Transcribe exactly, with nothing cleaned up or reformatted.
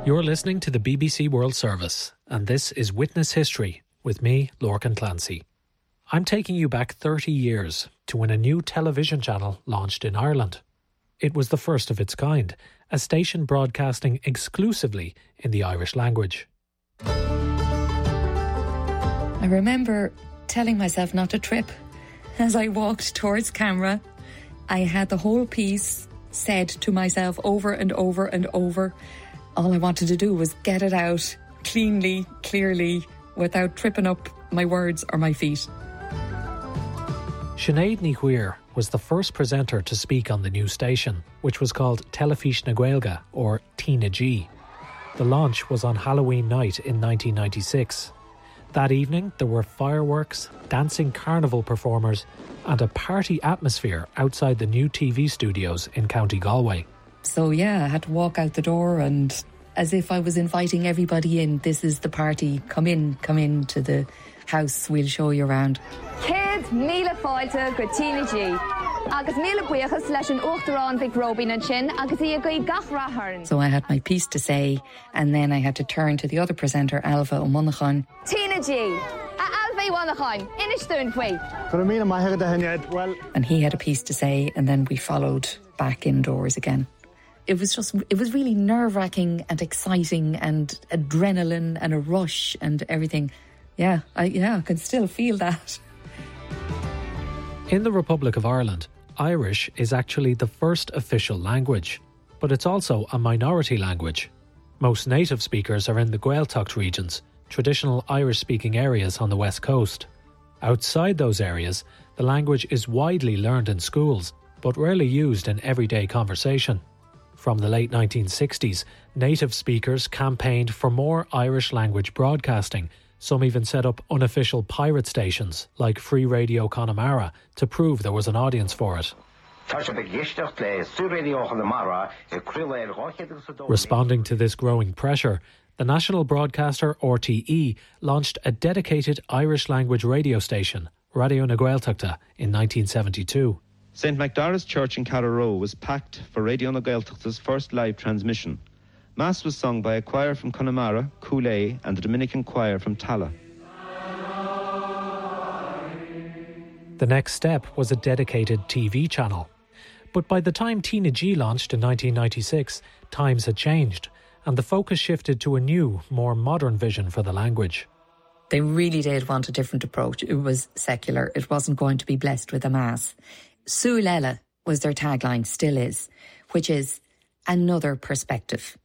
You're listening to the B B C World Service, and this is Witness History with me, Lorcan Clancy. I'm taking you back thirty years to when a new television channel launched in Ireland. It was the first of its kind, a station broadcasting exclusively in the Irish language. I remember telling myself not to trip. As I walked towards camera, I had the whole piece said to myself over and over and over. All I wanted to do was get it out cleanly, clearly, without tripping up my words or my feet. Sinead Ní Chiaoir was the first presenter to speak on the new station, which was called Telefís na Gaeilge, or T N G. The launch was on Halloween night in nineteen ninety-six. That evening, there were fireworks, dancing carnival performers, and a party atmosphere outside the new T V studios in County Galway. So yeah, I had to walk out the door and as if I was inviting everybody in. This is the party. Come in, come in to the house. We'll show you around. Kids, míle fáilte go T N G. Agus míle buchas leis an uachtarán Vic Robin an sin, agus í a go gach rathairn. So I had my piece to say, and then I had to turn to the other presenter, Alva O'Monaghan. T N G. A Alva O'Monaghan. Inistún fwy. Well, and he had a piece to say, and then we followed back indoors again. It was just, it was really nerve-wracking and exciting and adrenaline and a rush and everything. Yeah, I, yeah, I can still feel that. In the Republic of Ireland, Irish is actually the first official language, but it's also a minority language. Most native speakers are in the Gaeltacht regions, traditional Irish-speaking areas on the west coast. Outside those areas, the language is widely learned in schools, but rarely used in everyday conversation. From the late nineteen sixties, native speakers campaigned for more Irish language broadcasting. Some even set up unofficial pirate stations, like Free Radio Connemara, to prove there was an audience for it. Responding to this growing pressure, the national broadcaster R T E launched a dedicated Irish language radio station, Radio na Gaeltachta, in nineteen seventy-two. Saint Macdara's Church in Carrow was packed for Radio na Gaeltachta's first live transmission. Mass was sung by a choir from Connemara, Cooley and the Dominican choir from Tala. The next step was a dedicated T V channel. But by the time T N G launched in nineteen ninety-six, times had changed and the focus shifted to a new, more modern vision for the language. They really did want a different approach. It was secular. It wasn't going to be blessed with a mass. Suailele was their tagline, still is, which is another perspective.